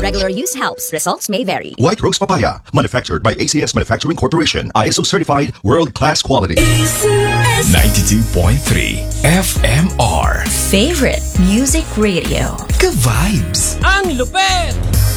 Regular use helps. Results may vary. White Rose Papaya, manufactured by ACS Manufacturing Corporation, ISO certified, world-class quality. 92.3 FMR. Favorite Music Radio. Ka-vibes. Ang lupet!